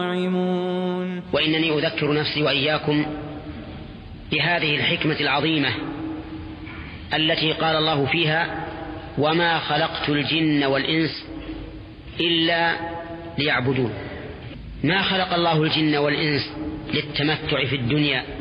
وإنني أذكر نفسي وإياكم بهذه الحكمة العظيمة التي قال الله فيها: وما خلقت الجن والإنس إلا ليعبدون. ما خلق الله الجن والإنس للتمتع في الدنيا